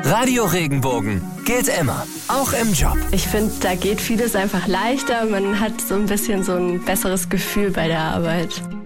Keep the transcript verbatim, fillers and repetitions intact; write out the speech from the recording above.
Radio Regenbogen gilt immer, auch im Job. Ich finde, da geht vieles einfach leichter. Man hat so ein bisschen so ein besseres Gefühl bei der Arbeit.